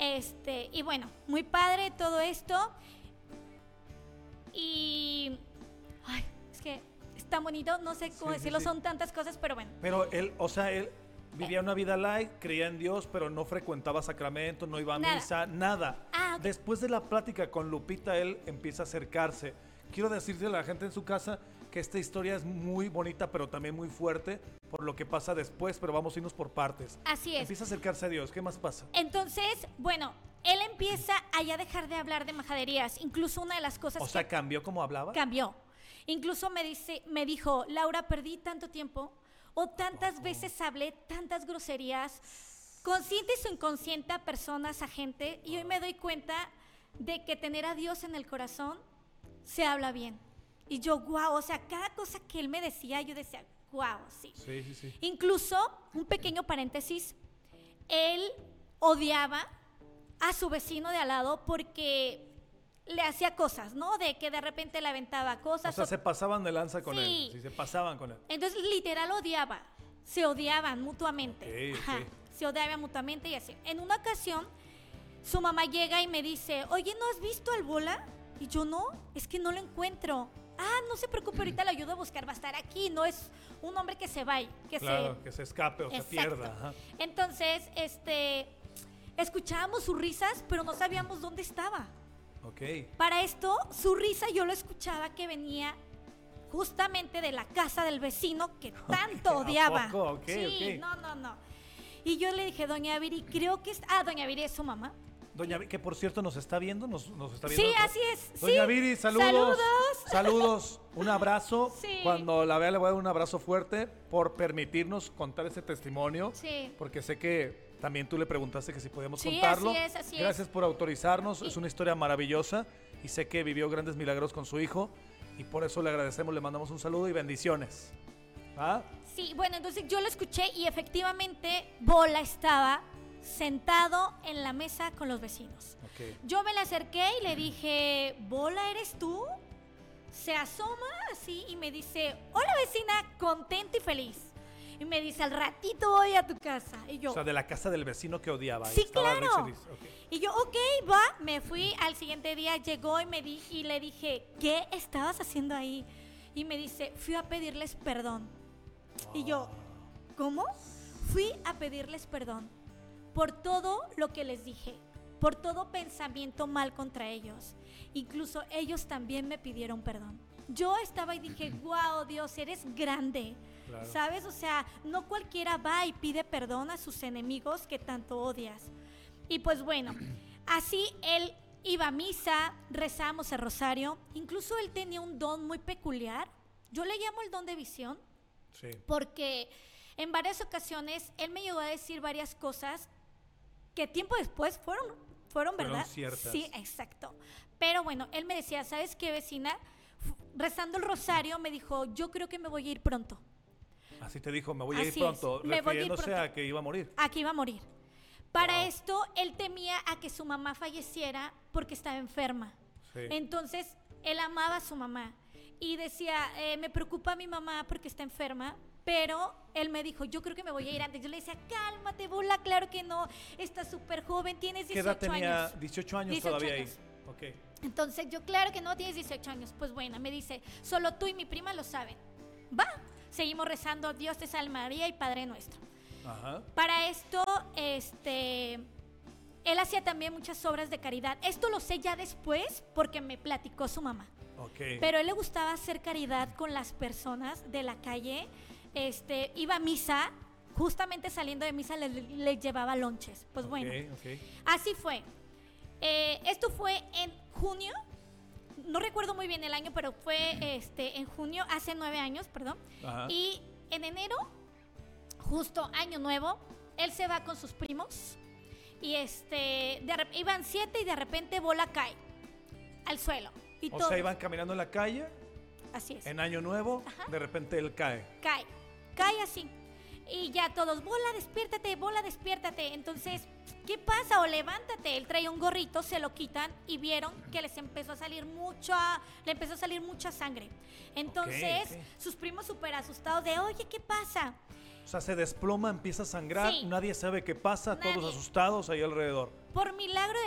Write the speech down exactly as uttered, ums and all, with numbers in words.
Este, y bueno, muy padre todo esto. Y ay, es que es tan bonito, no sé cómo Sí, sí, decirlo, sí. son tantas cosas, pero bueno. Pero él, o sea, él vivía una vida light, creía en Dios, pero no frecuentaba sacramentos, no iba a Nada. misa, nada. Ah, ok. Después de la plática con Lupita, él empieza a acercarse. Quiero decirle a la gente en su casa que esta historia es muy bonita, pero también muy fuerte por lo que pasa después, pero vamos a irnos por partes. Así es. Empieza a acercarse a Dios. ¿Qué más pasa? Entonces, bueno, él empieza a ya dejar de hablar de majaderías. Incluso una de las cosas O que sea, ¿cambió como hablaba? cambió. Incluso me dice, me dijo, Laura, perdí tanto tiempo o tantas veces hablé tantas groserías, conscientes o inconsciente a personas, a gente, y hoy me doy cuenta de que tener a Dios en el corazón se habla bien. Y yo, guau, o sea, cada cosa que él me decía, yo decía, guau, sí. Sí, sí, sí. Incluso, un pequeño paréntesis, él odiaba a su vecino de al lado porque le hacía cosas, ¿no? De que de repente le aventaba O cosas. sea, o- se pasaban de lanza con Sí. él. Sí, se pasaban con él. Entonces, literal, odiaba. Se odiaban mutuamente. Ok, ok. Ajá, se odiaban mutuamente y así. En una ocasión, su mamá llega y me dice, oye, ¿no has visto al Bola? Y yo, no, es que no lo encuentro. Ah, no se preocupe, ahorita lo ayudo a buscar, va a estar aquí. No es un hombre que se vaya, que Claro, se... que se escape o se Exacto. pierda. Ajá. Entonces, este, escuchábamos sus risas, pero no sabíamos dónde estaba. Ok. Para esto, su risa yo lo escuchaba que venía justamente de la casa del vecino que tanto ¿a odiaba. poco? Ok, sí, ok. no, no, no. Y yo le dije, doña Viri, creo que es... Ah, doña Viri es su mamá. Doña Vi- que por cierto nos está viendo, nos, nos está viendo. Sí, así es. Doña sí. Viri, saludos. Saludos. Saludos. Un abrazo. Sí. Cuando la vea le voy a dar un abrazo fuerte por permitirnos contar ese testimonio. Sí. Porque sé que también tú le preguntaste que si podíamos Sí, contarlo. así es, así es. Gracias por autorizarnos. Y- Es una historia maravillosa y sé que vivió grandes milagros con su hijo y por eso le agradecemos, le mandamos un saludo y bendiciones. ¿Ah? Sí, bueno, entonces yo lo escuché y efectivamente Bola estaba sentado en la mesa con los vecinos. Ok. Yo me le acerqué y le dije, ¿Bola eres tú? Se asoma así y me dice, hola vecina, contenta y feliz. Y me dice, al ratito voy a tu casa. Y yo, O sea, de la casa del vecino que odiaba. sí, Estaba claro. Rich y Rich. Ok. Y yo, ok, va. Me fui al siguiente día, llegó y me di y le dije, ¿qué estabas haciendo ahí? Y me dice, fui a pedirles perdón. Y yo, ¿cómo? Fui a pedirles perdón por todo lo que les dije, por todo pensamiento mal contra ellos. Incluso ellos también me pidieron perdón. Yo estaba y dije, wow, Dios, eres grande. Claro. ¿Sabes? O sea, no cualquiera va y pide perdón a sus enemigos que tanto odias. Y pues bueno, así él iba a misa, rezábamos el rosario. Incluso él tenía un don muy peculiar. Yo le llamo el don de visión. Sí. Porque en varias ocasiones él me llegó a decir varias cosas que tiempo después fueron, fueron, Fueron ¿verdad? ciertas. Sí, exacto. Pero bueno, él me decía, ¿sabes qué, vecina? F- Rezando el rosario me dijo, yo creo que me voy a ir pronto. Así te dijo, me voy a ir Así pronto, es, me voy a ir refiriéndose pronto. a que iba a morir. Aquí iba a morir. Para Wow. esto, él temía a que su mamá falleciera porque estaba enferma. Sí. Entonces, él amaba a su mamá y decía, eh, me preocupa mi mamá porque está enferma, pero él me dijo, yo creo que me voy a ir antes. Yo le decía, cálmate, Bola, claro que no, estás súper joven, tienes ¿Qué dieciocho edad tenía? años. dieciocho años dieciocho todavía años. ahí. Ok. Entonces, yo, claro que no, tienes dieciocho años. Pues bueno, me dice, solo tú y mi prima lo saben. Va, seguimos rezando, Dios te salve María y Padre nuestro. Ajá. Para esto, este, él hacía también muchas obras de caridad. Esto lo sé ya después porque me platicó su mamá. Ok. Pero a él le gustaba hacer caridad con las personas de la calle. Este, iba a misa, justamente saliendo de misa le, le llevaba lonches. Pues Ok, bueno, ok. así fue. Eh, esto fue en junio. No recuerdo muy bien el año, pero fue este, en junio, hace nueve años, perdón. Ajá. Y en enero, justo año nuevo, él se va con sus primos. Y este, de rep- iban siete y de repente Bola cae al suelo. Y O todos- sea, iban caminando en la calle, así es. en Año Nuevo, Ajá. de repente él cae. Cae, cae así. Y ya todos, Bola, despiértate, Bola, despiértate. Entonces, ¿qué pasa? O levántate. Él traía un gorrito, se lo quitan y vieron que les empezó a salir mucha, le empezó a salir mucha sangre. Entonces, Ok, ok. sus primos súper asustados de, oye, ¿qué pasa? O sea, se desploma, empieza a sangrar, Sí. nadie sabe qué pasa, Nadie. todos asustados ahí alrededor. Por milagro de